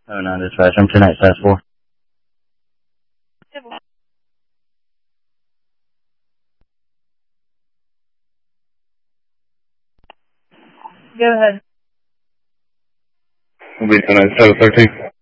Oh, no, dispatch. I'm 10 8 fast 4. Go ahead. We'll be 10 8 7 13.